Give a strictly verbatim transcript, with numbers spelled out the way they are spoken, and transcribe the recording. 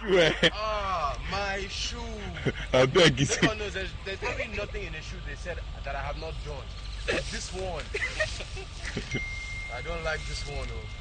Shoe, eh? Ah, my shoe. I beg you. Everyone knows there's, there's probably nothing in the shoe they said that I have not done. But this one, I don't like this one. Oh.